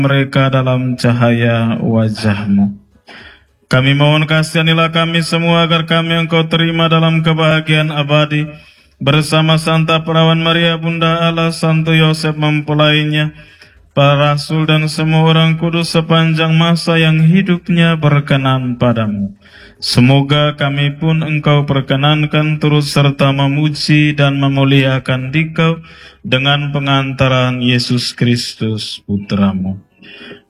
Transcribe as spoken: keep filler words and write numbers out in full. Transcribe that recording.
mereka dalam cahaya wajah-Mu. Kami mohon kasihanilah kami semua agar kami Engkau terima dalam kebahagiaan abadi bersama Santa Perawan Maria Bunda Allah, Santo Yosef mempelainya, para rasul dan semua orang kudus sepanjang masa yang hidupnya berkenan padamu. Semoga kami pun Engkau perkenankan terus serta memuji dan memuliakan Dikau dengan pengantaran Yesus Kristus Putramu.